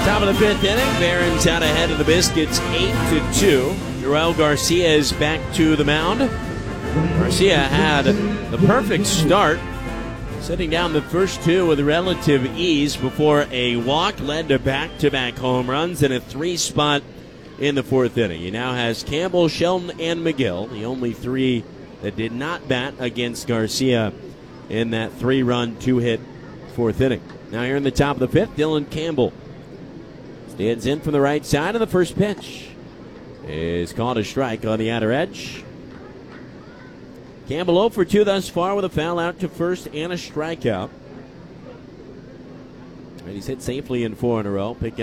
Top of the fifth inning, Barons out ahead of the Biscuits 8-2. Joel Garcia is back to the mound. Garcia had the perfect start, sitting down the first two with relative ease before a walk led to back-to-back home runs and a three-spot in the fourth inning. He now has Campbell, Shelton, and McGill, the only three that did not bat against Garcia in that three-run, two-hit fourth inning. Now here in the top of the fifth, Dylan Campbell stands in from the right side, of the first pitch is called a strike on the outer edge. Campbell 0 for 2 thus far with a foul out to first and a strikeout. And he's hit safely in 4 in a row. Picking